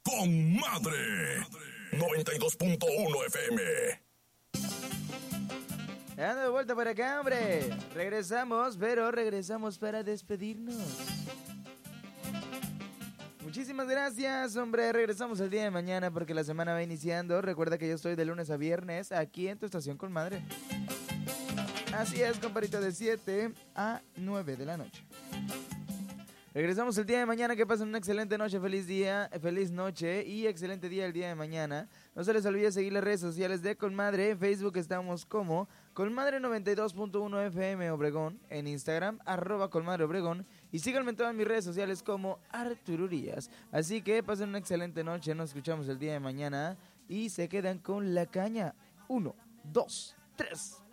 con madre. 92.1 FM. Ando de vuelta por acá, hombre. Regresamos, pero regresamos para despedirnos. Muchísimas gracias, hombre. Regresamos el día de mañana porque la semana va iniciando. Recuerda que yo estoy de lunes a viernes aquí en tu estación con madre. Así es, compadrito, de 7 a 9 de la noche. Regresamos el día de mañana. Que pasen una excelente noche, feliz día, feliz noche y excelente día el día de mañana. No se les olvide seguir las redes sociales de Colmadre. En Facebook estamos como Colmadre 92.1 FM Obregón. En Instagram, @Colmadre Obregón. Y síganme en todas mis redes sociales como Artururías. Así que pasen una excelente noche. Nos escuchamos el día de mañana y se quedan con la caña. 1, 2, 3.